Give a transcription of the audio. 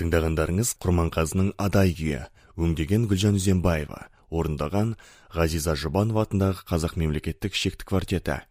Тыңдағандарыңыз Құрманғазының Адай күйі, өңдеген Гүлжан Үзенбаева, орындаған Ғазиза Жұбанова атындағы Қазақ мемлекеттік шекті квартеті.